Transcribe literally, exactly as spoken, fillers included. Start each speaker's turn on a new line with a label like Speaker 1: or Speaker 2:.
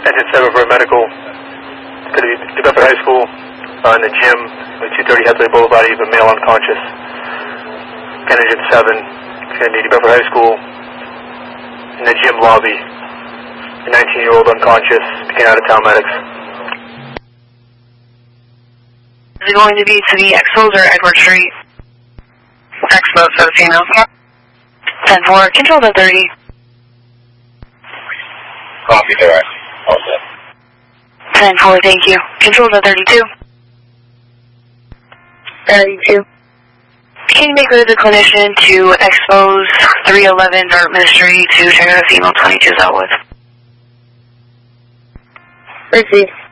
Speaker 1: Engine seven for a medical. Going to be New Bedford High School uh, in the gym, two thirty Hathaway Boulevard. You have a male unconscious. Again, Engine seven. Going to be New Bedford High School in the gym lobby. A nineteen-year-old unconscious. Begin out-of-town medics.
Speaker 2: Is it going to be to the Expos or Edward Street? Expos, so female. ten four, control the thirty.
Speaker 3: Copy, direct. All set.
Speaker 2: ten four, thank you. Control the thirty-two. thirty-two. Can you make a declination to Expos three eleven Dartmouth Street to check out a female twenty-two is out with?
Speaker 4: Receive.